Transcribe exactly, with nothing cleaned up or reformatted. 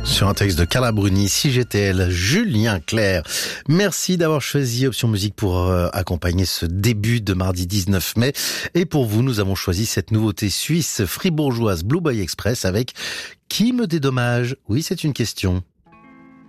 Sur un texte de Carla Bruni, Si j'étais elle, Julien Clerc. Merci d'avoir choisi Option Musique pour euh, accompagner ce début de mardi dix-neuf mai. Et pour vous, nous avons choisi cette nouveauté suisse fribourgeoise Blue Boy Express avec Qui me dédommage? Oui, c'est une question.